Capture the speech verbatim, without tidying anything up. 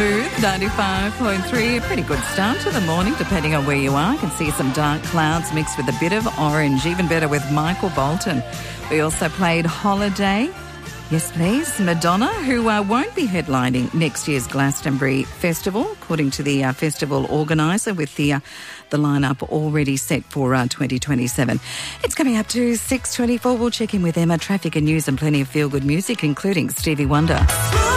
Smooth, ninety-five point three. A pretty good start to the morning, depending on where you are. I can see some dark clouds mixed with a bit of orange, even better with Michael Bolton. We also played Holiday. Yes, please. Madonna, who uh, won't be headlining next year's Glastonbury Festival, according to the uh, festival organiser, with the uh, the lineup already set for uh, twenty twenty-seven. It's coming up to six twenty-four. We'll check in with Emma, traffic and news, and plenty of feel-good music, including Stevie Wonder.